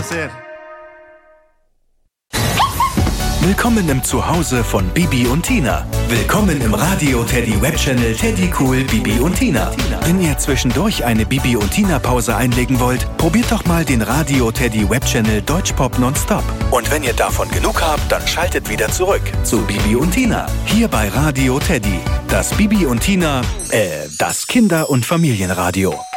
sehr. Willkommen im Zuhause von Bibi und Tina. Willkommen im Radio Teddy Webchannel Teddy Cool Bibi und Tina. Wenn ihr zwischendurch eine Bibi und Tina Pause einlegen wollt, probiert doch mal den Radio Teddy Webchannel Deutschpop Nonstop. Und wenn ihr davon genug habt, dann schaltet wieder zurück zu Bibi und Tina. Hier bei Radio Teddy. Das Bibi und Tina, das Kinder- und Familienradio.